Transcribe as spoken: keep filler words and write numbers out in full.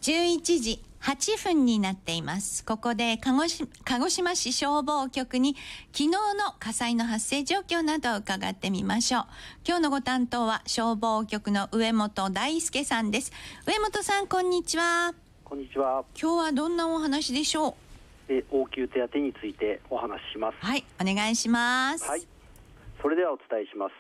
じゅういちじはっぷんになっています。ここで鹿児島、鹿児島市消防局に昨日の火災の発生状況などを伺ってみましょう。今日のご担当は消防局の上本大輔さんです。上本さん、こんにちは。 こんにちは。 今日はどんなお話でしょう。 え応急手当についてお話しします。 はい、お願いします。 はい、それではお伝えします。